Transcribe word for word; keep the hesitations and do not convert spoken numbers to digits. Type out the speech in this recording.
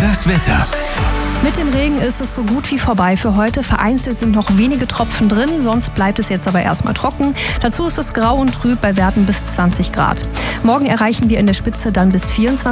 Das Wetter. Mit dem Regen ist es so gut wie vorbei für heute. Vereinzelt sind noch wenige Tropfen drin, sonst bleibt es jetzt aber erstmal trocken. Dazu ist es grau und trüb bei Werten bis zwanzig Grad. Morgen erreichen wir in der Spitze dann bis vierundzwanzig